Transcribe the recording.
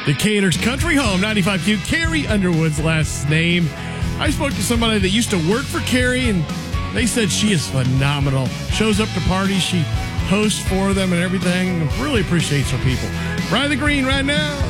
Decatur's Country Home, 95Q, Carrie Underwood's last name. I spoke to somebody that used to work for Carrie, and they said she is phenomenal. Shows up to parties, she hosts for them and everything. Really appreciates her people. Ride the Green right now.